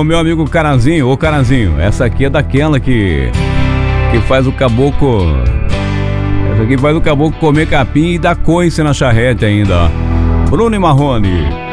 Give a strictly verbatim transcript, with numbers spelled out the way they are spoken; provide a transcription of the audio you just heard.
o meu amigo Carazinho. Ô Carazinho, essa aqui é daquela que que faz o caboclo. Essa aqui faz o caboclo comer capim e dar coice na charrete ainda, ó. Bruno e Marrone.